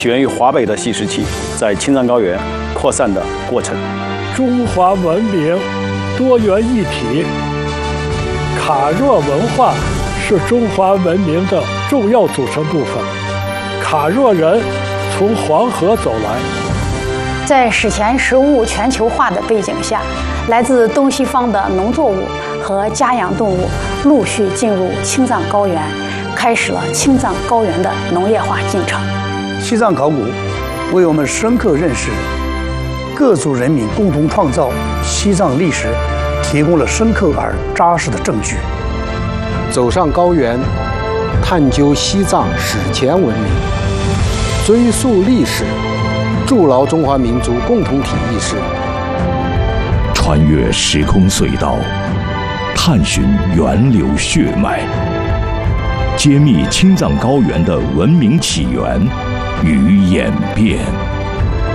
起源于华北的细石器在青藏高原扩散的过程。 中华文明多元一体，卡若文化是中华文明的重要组成部分。卡若人从黄河走来， 在史前食物全球化的背景下，来自东西方的农作物和家养动物陆续进入青藏高原，开始了青藏高原的农业化进程。 西藏考古为我们深刻认识各族人民共同创造西藏历史提供了深刻而扎实的证据。 走上高原，探究西藏史前文明，追溯历史，筑牢中华民族共同体意识。 穿越时空隧道，探寻源流血脉，揭秘青藏高原的文明起源与演变。